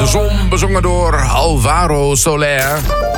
De Zon, bezongen door Alvaro Soler.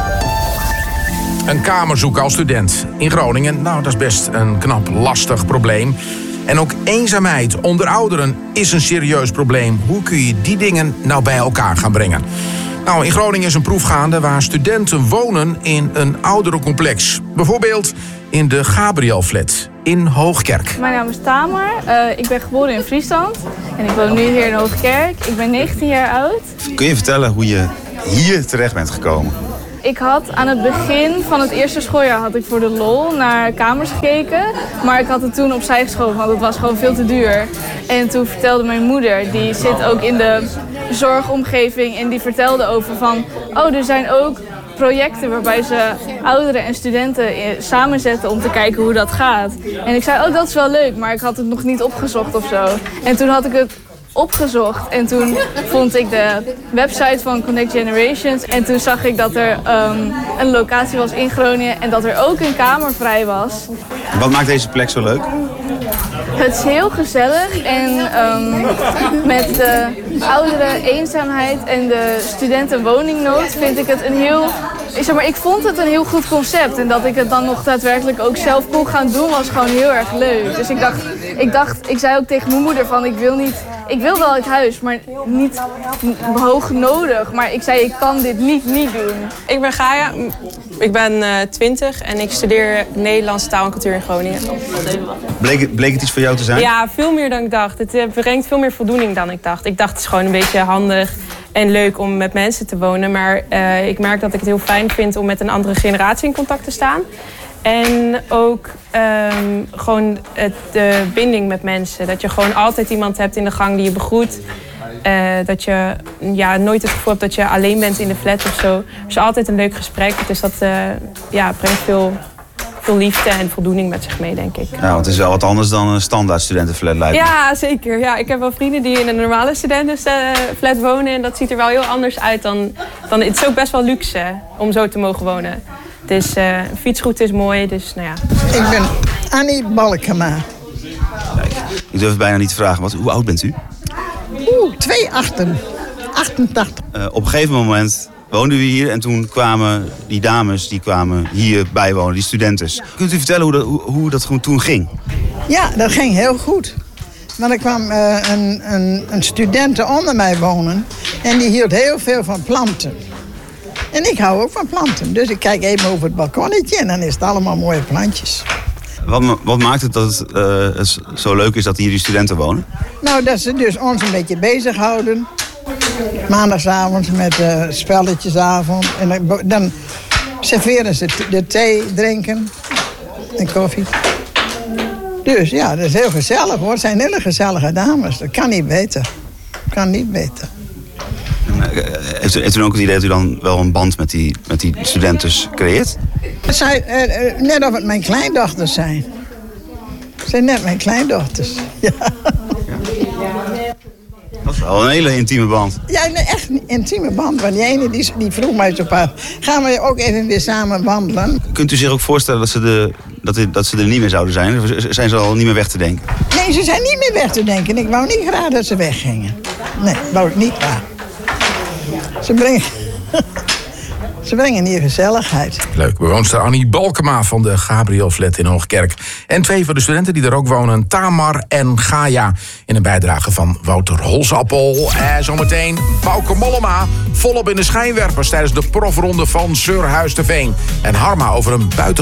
Een kamer zoeken als student in Groningen. Nou, dat is best een knap lastig probleem. En ook eenzaamheid onder ouderen is een serieus probleem. Hoe kun je die dingen nou bij elkaar gaan brengen? Nou, in Groningen is een proef gaande waar studenten wonen in een ouderencomplex. Bijvoorbeeld in de Gabriel-flat in Hoogkerk. Mijn naam is Tamer. Ik ben geboren in Friesland. En ik woon nu hier in Hoogkerk. Ik ben 19 jaar oud. Kun je vertellen hoe je hier terecht bent gekomen? Ik had aan het begin van het eerste schooljaar had ik voor de lol naar kamers gekeken. Maar ik had het toen opzij geschoven, want het was gewoon veel te duur. En toen vertelde mijn moeder, die zit ook in de zorgomgeving, en die vertelde over van... Oh, er zijn ook projecten waarbij ze ouderen en studenten samenzetten om te kijken hoe dat gaat. En ik zei, oh, dat is wel leuk, maar ik had het nog niet opgezocht of zo. En toen had ik het opgezocht en toen vond ik de website van Connect Generations en toen zag ik dat er een locatie was in Groningen en dat er ook een kamer vrij was. Wat maakt deze plek zo leuk? Het is heel gezellig en met de oudere eenzaamheid en de studentenwoningnood vind ik het een heel... Ik vond het een heel goed concept en dat ik het dan nog daadwerkelijk ook zelf kon gaan doen was gewoon heel erg leuk. Dus ik zei ook tegen mijn moeder van ik wil wel het huis, maar niet hoog nodig. Maar ik zei, ik kan dit niet doen. Ik ben Gaia, ik ben 20 en ik studeer Nederlandse taal en cultuur in Groningen. Bleek het iets voor jou te zijn? Ja, veel meer dan ik dacht. Het brengt veel meer voldoening dan ik dacht. Ik dacht, het is gewoon een beetje handig en leuk om met mensen te wonen. Maar ik merk dat ik het heel fijn vind om met een andere generatie in contact te staan. En ook gewoon de binding met mensen. Dat je gewoon altijd iemand hebt in de gang die je begroet. Dat je nooit het gevoel hebt dat je alleen bent in de flat of zo. Er is altijd een leuk gesprek. Dus dat brengt veel liefde en voldoening met zich mee, denk ik. Ja, want het is wel wat anders dan een standaard studentenflat lijkt me. Ja, zeker. Ja, ik heb wel vrienden die in een normale studentenflat wonen. En dat ziet er wel heel anders uit dan het is ook best wel luxe om zo te mogen wonen. Dus een fietsroute is mooi, dus nou ja. Ik ben Annie Balkema. Kijk, ik durf het bijna niet te vragen. Hoe oud bent u? 88. Op een gegeven moment woonden we hier en toen kwamen die dames hier bijwonen, die studentes. Kunt u vertellen hoe dat toen ging? Ja, dat ging heel goed. Maar er kwam een student onder mij wonen en die hield heel veel van planten. En ik hou ook van planten, dus ik kijk even over het balkonnetje en dan is het allemaal mooie plantjes. Wat maakt het dat het zo leuk is dat hier die studenten wonen? Nou, dat ze dus ons een beetje bezighouden. Maandagsavond met spelletjesavond. En dan serveren ze de thee, drinken en koffie. Dus ja, dat is heel gezellig hoor. Het zijn hele gezellige dames. Dat kan niet beter. Heeft u ook het idee dat u dan wel een band met die studentes creëert? Net of het mijn kleindochters zijn. Het zijn net mijn kleindochters. Ja. Dat is wel een hele intieme band. Ja, een echt intieme band. Want die ene die vroeg mij zo paar, gaan we ook even weer samen wandelen? Kunt u zich ook voorstellen dat ze er niet meer zouden zijn? Of zijn ze al niet meer weg te denken? Nee, ze zijn niet meer weg te denken. Ik wou niet graag dat ze weggingen. Nee, wou ik niet graag. Ze brengen hier gezelligheid. Leuk, bewoonster Annie Balkema van de Gabriel-flat in Hoogkerk. En 2 van de studenten die er ook wonen, Tamar en Gaia. In een bijdrage van Wouter Holsappel. Zometeen Bouke Mollema, volop in de schijnwerpers tijdens de profronde van Surhuis de Veen. En Harma over een buitengewoon